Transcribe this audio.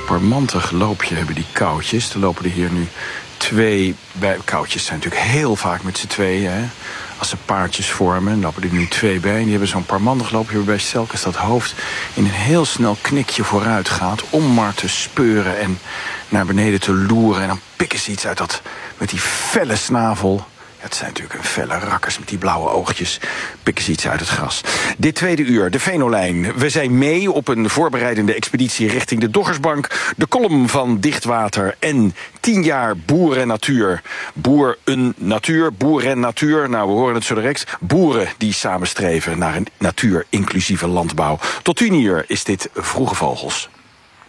parmantig loopje hebben die koutjes. Er lopen er hier nu 2 bij. Koutjes zijn natuurlijk heel vaak met z'n tweeën, hè. Als ze paardjes vormen, lopen er nu 2 bij. En die hebben zo'n parmantig loopje waarbij telkens dat hoofd in een heel snel knikje vooruit gaat. Om maar te speuren en naar beneden te loeren. En dan pikken ze iets uit dat met die felle snavel. Ja, het zijn natuurlijk een felle rakkers met die blauwe oogjes. Pikken ze iets uit het gras. Dit tweede uur, de Venolijn. We zijn mee op een voorbereidende expeditie richting de Doggersbank. De column van Dichtwater en 10 jaar boer en natuur. Boer en natuur. Nou, we horen het zo direct. Boeren die samenstreven naar een natuur-inclusieve landbouw. Tot 10 uur is dit Vroege Vogels.